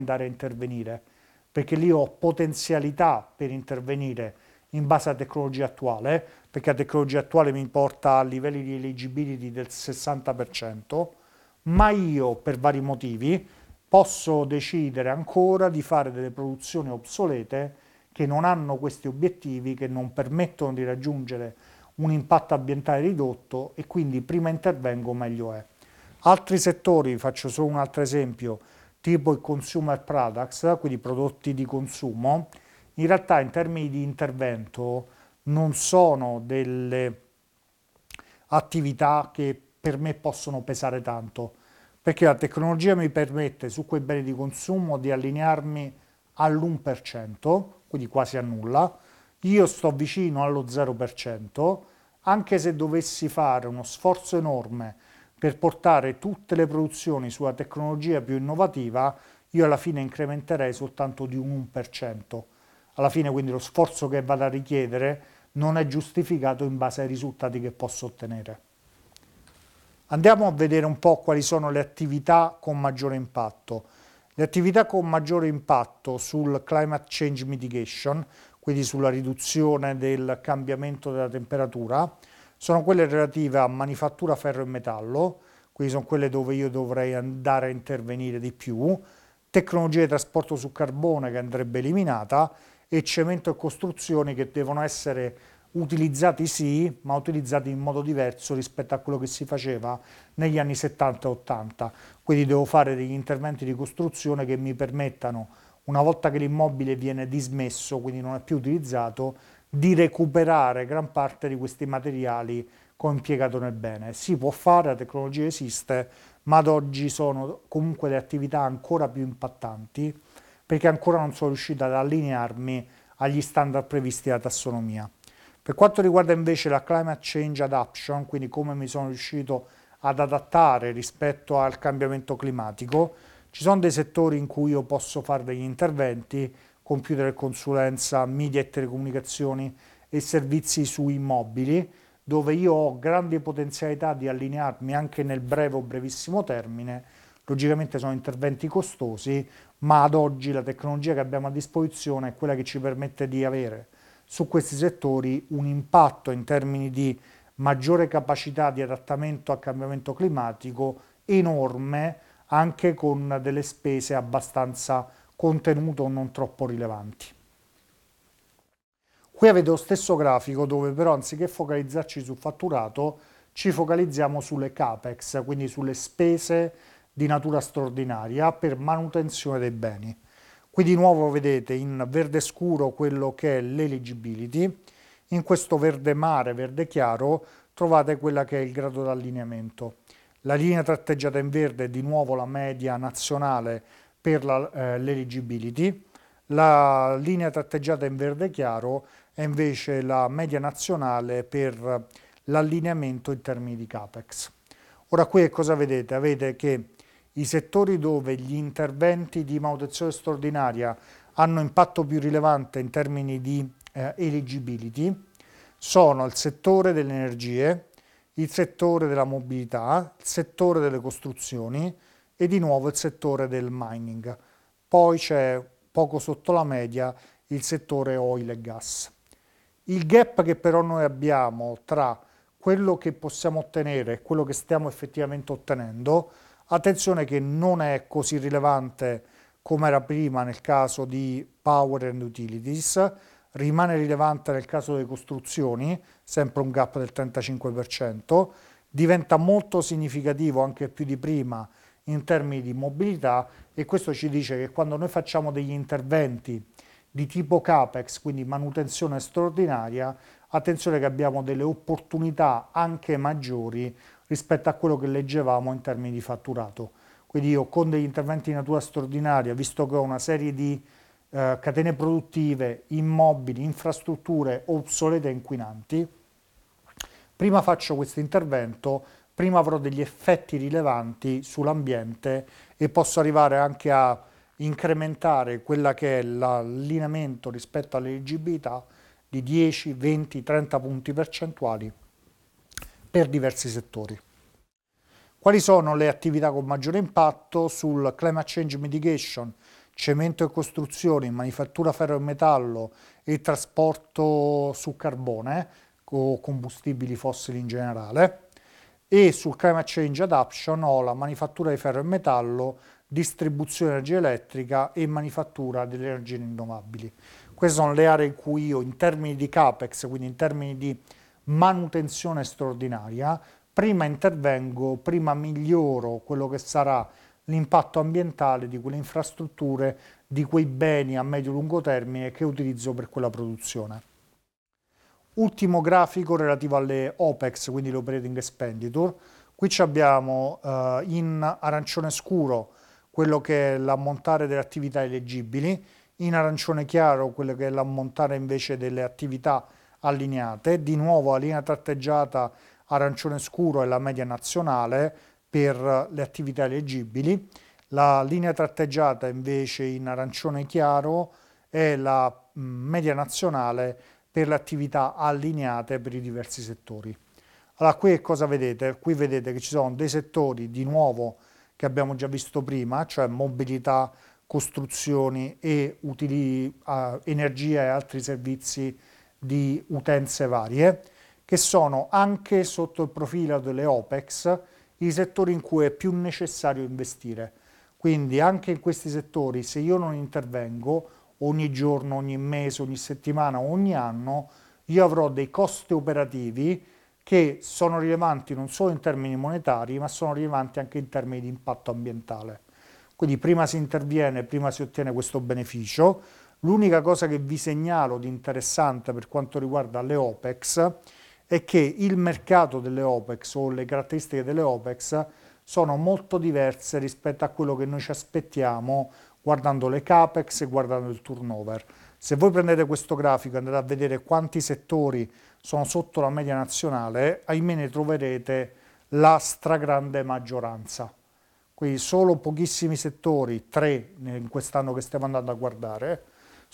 andare a intervenire, perché lì ho potenzialità per intervenire in base alla tecnologia attuale, perché la tecnologia attuale mi porta a livelli di eligibility del 60%, ma io per vari motivi posso decidere ancora di fare delle produzioni obsolete che non hanno questi obiettivi, che non permettono di raggiungere un impatto ambientale ridotto e quindi prima intervengo meglio è. Altri settori, faccio solo un altro esempio, tipo i consumer products, quindi prodotti di consumo, in realtà in termini di intervento non sono delle attività che per me possono pesare tanto, perché la tecnologia mi permette su quei beni di consumo di allinearmi all'1%, quindi quasi a nulla, io sto vicino allo 0%, anche se dovessi fare uno sforzo enorme per portare tutte le produzioni sulla tecnologia più innovativa, io alla fine incrementerei soltanto di un 1%. Alla fine quindi lo sforzo che vado a richiedere non è giustificato in base ai risultati che posso ottenere. Andiamo a vedere un po' quali sono le attività con maggiore impatto. Le attività con maggiore impatto sul climate change mitigation, quindi sulla riduzione del cambiamento della temperatura, sono quelle relative a manifattura ferro e metallo, quindi sono quelle dove io dovrei andare a intervenire di più, tecnologia di trasporto su carbone che andrebbe eliminata e cemento e costruzioni che devono essere utilizzati sì, ma utilizzati in modo diverso rispetto a quello che si faceva negli anni 70 e 80. Quindi devo fare degli interventi di costruzione che mi permettano, una volta che l'immobile viene dismesso, quindi non è più utilizzato, di recuperare gran parte di questi materiali che ho impiegato nel bene. Si può fare, la tecnologia esiste, ma ad oggi sono comunque le attività ancora più impattanti perché ancora non sono riuscito ad allinearmi agli standard previsti dalla tassonomia. Per quanto riguarda invece la climate change adaptation, quindi come mi sono riuscito ad adattare rispetto al cambiamento climatico, ci sono dei settori in cui io posso fare degli interventi, computer e consulenza, media e telecomunicazioni e servizi su immobili, dove io ho grandi potenzialità di allinearmi anche nel breve o brevissimo termine. Logicamente sono interventi costosi, ma ad oggi la tecnologia che abbiamo a disposizione è quella che ci permette di avere su questi settori un impatto in termini di maggiore capacità di adattamento al cambiamento climatico enorme, anche con delle spese abbastanza contenute o non troppo rilevanti. Qui avete lo stesso grafico dove però anziché focalizzarci sul fatturato, ci focalizziamo sulle capex, quindi sulle spese di natura straordinaria per manutenzione dei beni. Qui di nuovo vedete in verde scuro quello che è l'eligibility, in questo verde mare, verde chiaro, trovate quella che è il grado di allineamento. La linea tratteggiata in verde è di nuovo la media nazionale per l'eligibility, la linea tratteggiata in verde chiaro è invece la media nazionale per l'allineamento in termini di capex. Ora qui cosa vedete? Vedete che i settori dove gli interventi di manutenzione straordinaria hanno impatto più rilevante in termini di eligibility sono il settore delle energie, il settore della mobilità, il settore delle costruzioni e di nuovo il settore del mining. Poi c'è poco sotto la media il settore oil e gas. Il gap che però noi abbiamo tra quello che possiamo ottenere e quello che stiamo effettivamente ottenendo, attenzione che non è così rilevante come era prima nel caso di Power and Utilities, rimane rilevante nel caso delle costruzioni, sempre un gap del 35%, diventa molto significativo anche più di prima in termini di mobilità e questo ci dice che quando noi facciamo degli interventi di tipo CAPEX, quindi manutenzione straordinaria, attenzione che abbiamo delle opportunità anche maggiori rispetto a quello che leggevamo in termini di fatturato. Quindi io con degli interventi di natura straordinaria, visto che ho una serie di catene produttive, immobili, infrastrutture obsolete e inquinanti, prima faccio questo intervento, prima avrò degli effetti rilevanti sull'ambiente e posso arrivare anche a incrementare quella che è l'allineamento rispetto all'eleggibilità di 10, 20, 30 punti percentuali per diversi settori. Quali sono le attività con maggiore impatto sul climate change mitigation? cemento e costruzioni, manifattura ferro e metallo e trasporto su carbone o combustibili fossili in generale. E sul climate change adaptation ho la manifattura di ferro e metallo, distribuzione di energia elettrica e manifattura delle energie rinnovabili. Queste sono le aree in cui io, in termini di CAPEX, quindi in termini di manutenzione straordinaria, prima intervengo, prima miglioro quello che sarà l'impatto ambientale di quelle infrastrutture, di quei beni a medio-lungo termine che utilizzo per quella produzione. Ultimo grafico relativo alle OPEX, quindi le operating expenditure. Qui abbiamo in arancione scuro quello che è l'ammontare delle attività eleggibili, in arancione chiaro quello che è l'ammontare invece delle attività allineate. Di nuovo la linea tratteggiata arancione scuro è la media nazionale per le attività eleggibili. La linea tratteggiata invece in arancione chiaro è la media nazionale per le attività allineate per i diversi settori. Allora, qui cosa vedete? Qui vedete che ci sono dei settori, di nuovo, che abbiamo già visto prima, cioè mobilità, costruzioni e energia e altri servizi di utenze varie, che sono anche sotto il profilo delle OPEX i settori in cui è più necessario investire. Quindi anche in questi settori, se io non intervengo, ogni giorno, ogni mese, ogni settimana, ogni anno, io avrò dei costi operativi che sono rilevanti non solo in termini monetari, ma sono rilevanti anche in termini di impatto ambientale. Quindi prima si interviene, prima si ottiene questo beneficio. L'unica cosa che vi segnalo di interessante per quanto riguarda le OPEX è che il mercato delle OPEX o le caratteristiche delle OPEX sono molto diverse rispetto a quello che noi ci aspettiamo guardando le CAPEX e guardando il turnover. Se voi prendete questo grafico e andate a vedere quanti settori sono sotto la media nazionale, ahimè ne troverete la stragrande maggioranza. Quindi solo pochissimi settori, 3 in quest'anno che stiamo andando a guardare,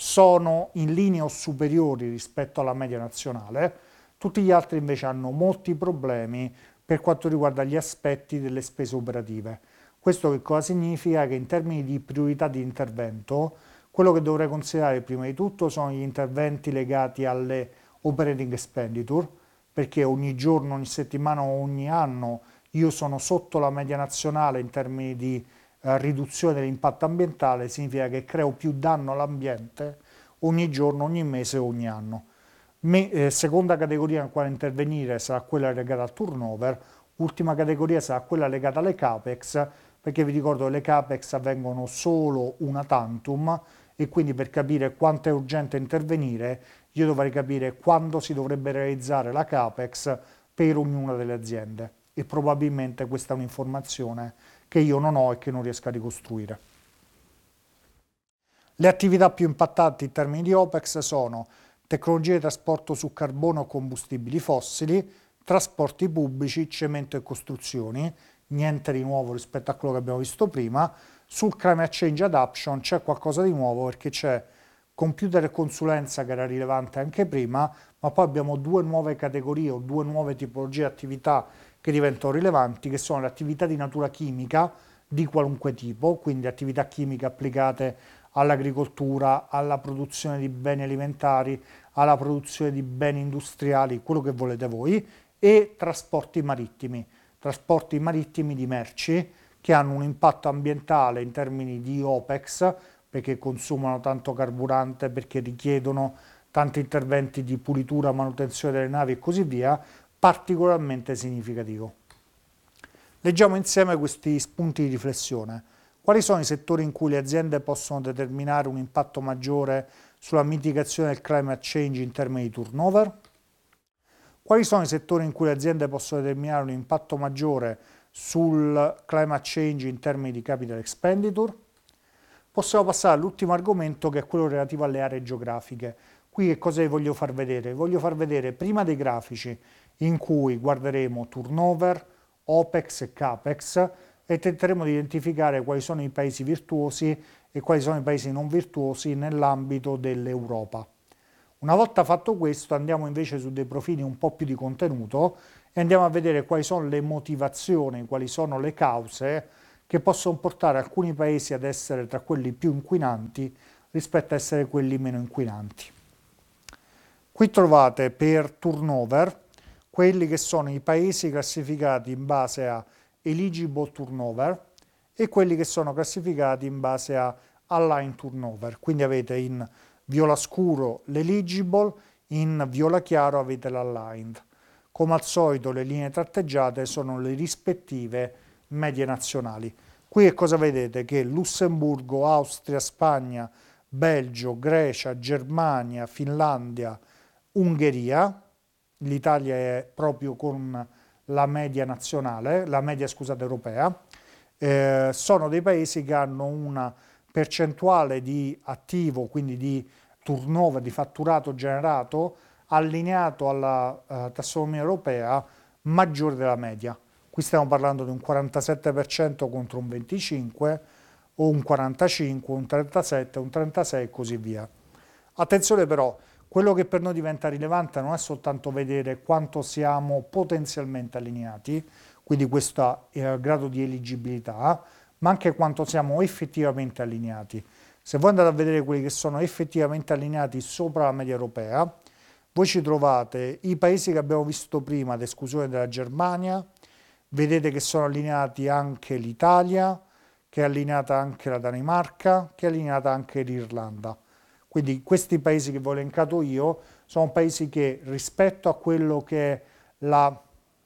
sono in linea o superiori rispetto alla media nazionale. Tutti gli altri invece hanno molti problemi per quanto riguarda gli aspetti delle spese operative. Questo che cosa significa? Che in termini di priorità di intervento, quello che dovrei considerare prima di tutto sono gli interventi legati alle operating expenditure, perché ogni giorno, ogni settimana o ogni anno io sono sotto la media nazionale in termini di riduzione dell'impatto ambientale, significa che creo più danno all'ambiente ogni giorno, ogni mese, ogni anno. Seconda categoria in quale intervenire sarà quella legata al turnover, ultima categoria sarà quella legata alle CAPEX, perché vi ricordo che le CAPEX avvengono solo una tantum e quindi per capire quanto è urgente intervenire io dovrei capire quando si dovrebbe realizzare la CAPEX per ognuna delle aziende e probabilmente questa è un'informazione che io non ho e che non riesco a ricostruire. Le attività più impattanti in termini di OPEX sono tecnologie di trasporto su carbone o combustibili fossili, trasporti pubblici, cemento e costruzioni, niente di nuovo rispetto a quello che abbiamo visto prima. Sul climate change adaptation c'è qualcosa di nuovo perché c'è computer e consulenza che era rilevante anche prima, ma poi abbiamo due nuove categorie o due nuove tipologie di attività che diventano rilevanti, che sono le attività di natura chimica di qualunque tipo, quindi attività chimiche applicate all'agricoltura, alla produzione di beni alimentari, alla produzione di beni industriali, quello che volete voi, e trasporti marittimi di merci che hanno un impatto ambientale in termini di OPEX, perché consumano tanto carburante, perché richiedono tanti interventi di pulitura, manutenzione delle navi e così via, particolarmente significativo. Leggiamo insieme questi spunti di riflessione. Quali sono i settori in cui le aziende possono determinare un impatto maggiore sulla mitigazione del climate change in termini di turnover? Quali sono i settori in cui le aziende possono determinare un impatto maggiore sul climate change in termini di capital expenditure? Possiamo passare all'ultimo argomento che è quello relativo alle aree geografiche. Qui che cosa vi voglio far vedere? Voglio far vedere prima dei grafici in cui guarderemo turnover, OPEX e CAPEX e tenteremo di identificare quali sono i paesi virtuosi e quali sono i paesi non virtuosi nell'ambito dell'Europa. Una volta fatto questo andiamo invece su dei profili un po' più di contenuto e andiamo a vedere quali sono le motivazioni, quali sono le cause che possono portare alcuni paesi ad essere tra quelli più inquinanti rispetto a essere quelli meno inquinanti. Qui trovate per turnover quelli che sono i paesi classificati in base a eligible turnover e quelli che sono classificati in base a align turnover. Quindi avete in viola scuro l'eligible, in viola chiaro avete l'aligned. Come al solito le linee tratteggiate sono le rispettive medie nazionali. Qui che cosa vedete? Che Lussemburgo, Austria, Spagna, Belgio, Grecia, Germania, Finlandia, Ungheria, l'Italia è proprio con la media nazionale, la media scusate europea, sono dei paesi che hanno una percentuale di attivo, quindi di turnover, di fatturato generato, allineato alla tassonomia europea maggiore della media. Qui stiamo parlando di un 47% contro un 25%, o un 45%, un 37%, un 36% e così via. Attenzione però, quello che per noi diventa rilevante non è soltanto vedere quanto siamo potenzialmente allineati, quindi questo grado di eligibilità, ma anche quanto siamo effettivamente allineati. Se voi andate a vedere quelli che sono effettivamente allineati sopra la media europea, voi ci trovate i paesi che abbiamo visto prima, ad esclusione della Germania, vedete che sono allineati anche l'Italia, che è allineata anche la Danimarca, che è allineata anche l'Irlanda. Quindi questi paesi che vi ho elencato io sono paesi che rispetto a quello che è la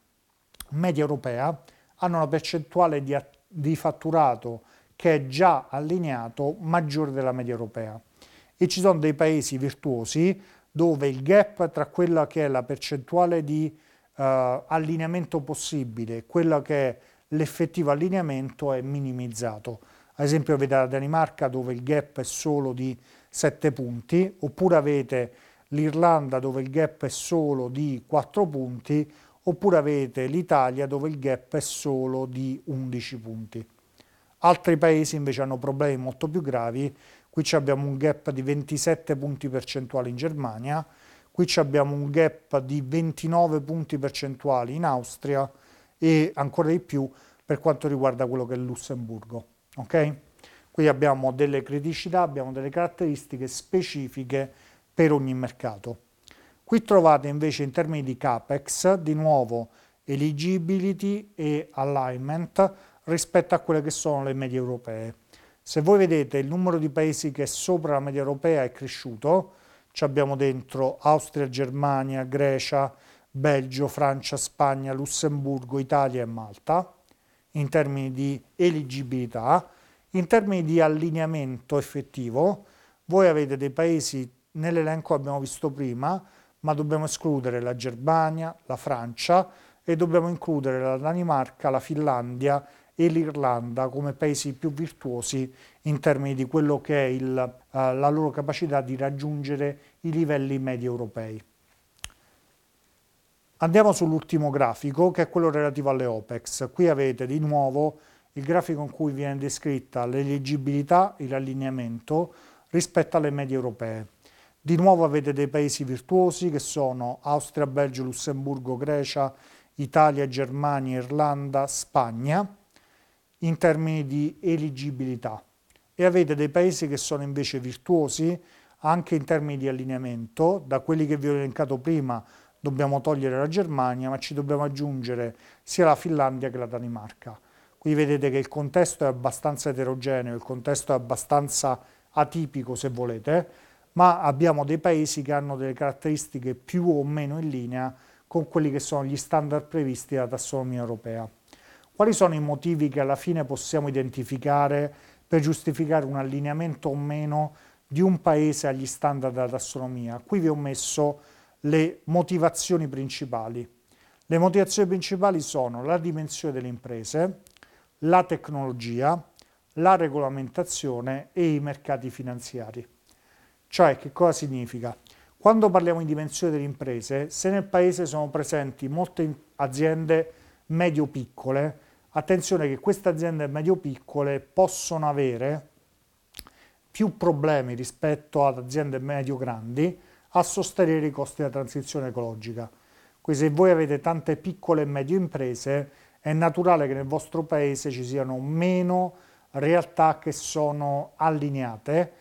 media europea hanno una percentuale di fatturato che è già allineato maggiore della media europea. E ci sono dei paesi virtuosi dove il gap tra quella che è la percentuale di allineamento possibile e quella che è l'effettivo allineamento è minimizzato. Ad esempio avete la Danimarca dove il gap è solo di 7 punti, oppure avete l'Irlanda dove il gap è solo di 4 punti, oppure avete l'Italia dove il gap è solo di 11 punti. Altri paesi invece hanno problemi molto più gravi. Qui abbiamo un gap di 27 punti percentuali in Germania, qui abbiamo un gap di 29 punti percentuali in Austria e ancora di più per quanto riguarda quello che è il Lussemburgo. Ok? Qui abbiamo delle criticità, abbiamo delle caratteristiche specifiche per ogni mercato. Qui trovate invece in termini di CAPEX di nuovo eligibility e alignment rispetto a quelle che sono le medie europee. Se voi vedete il numero di paesi che è sopra la media europea è cresciuto, ci abbiamo dentro Austria, Germania, Grecia, Belgio, Francia, Spagna, Lussemburgo, Italia e Malta, in termini di eligibilità. In termini di allineamento effettivo, voi avete dei paesi, nell'elenco abbiamo visto prima, ma dobbiamo escludere la Germania, la Francia e dobbiamo includere la Danimarca, la Finlandia e l'Irlanda come paesi più virtuosi in termini di quello che è la loro capacità di raggiungere i livelli medi europei. Andiamo sull'ultimo grafico, che è quello relativo alle OPEX. Qui avete di nuovo il grafico in cui viene descritta l'eligibilità e l'allineamento rispetto alle medie europee. Di nuovo avete dei paesi virtuosi che sono Austria, Belgio, Lussemburgo, Grecia, Italia, Germania, Irlanda, Spagna, in termini di eligibilità. E avete dei paesi che sono invece virtuosi anche in termini di allineamento. Da quelli che vi ho elencato prima dobbiamo togliere la Germania, ma ci dobbiamo aggiungere sia la Finlandia che la Danimarca. Qui vedete che il contesto è abbastanza eterogeneo, il contesto è abbastanza atipico se volete, ma abbiamo dei paesi che hanno delle caratteristiche più o meno in linea con quelli che sono gli standard previsti dalla tassonomia europea. Quali sono i motivi che alla fine possiamo identificare per giustificare un allineamento o meno di un paese agli standard della tassonomia? Qui vi ho messo le motivazioni principali. Le motivazioni principali sono la dimensione delle imprese, la tecnologia, la regolamentazione e i mercati finanziari. Cioè, che cosa significa? Quando parliamo di dimensione delle imprese, se nel paese sono presenti molte aziende medio-piccole, attenzione che queste aziende medio-piccole possono avere più problemi rispetto ad aziende medio-grandi a sostenere i costi della transizione ecologica. Quindi se voi avete tante piccole e medie imprese È naturale che nel vostro paese ci siano meno realtà che sono allineate